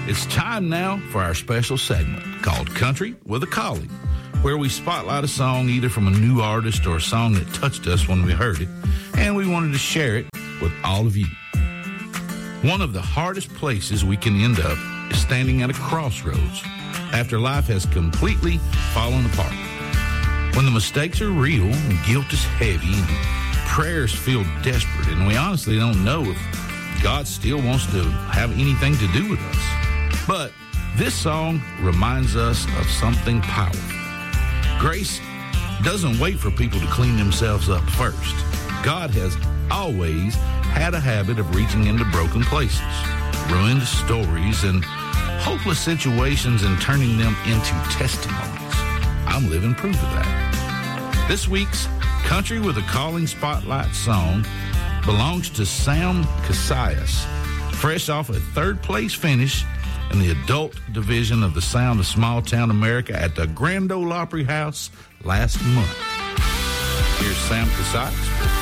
It's time now for our special segment called Country with a Calling, where we spotlight a song either from a new artist or a song that touched us when we heard it, and we wanted to share it with all of you. One of the hardest places we can end up is standing at a crossroads after life has completely fallen apart. When the mistakes are real and guilt is heavy and prayers feel desperate and we honestly don't know if God still wants to have anything to do with us. But this song reminds us of something powerful. Grace doesn't wait for people to clean themselves up first. God has always had a habit of reaching into broken places, ruined stories, and hopeless situations and turning them into testimonies. I'm living proof of that. This week's Country with a Calling Spotlight song belongs to Sam Casillas, fresh off a third-place finish in the adult division of the Sound of Small Town America at the Grand Ole Opry House last month. Here's Sam Casillas.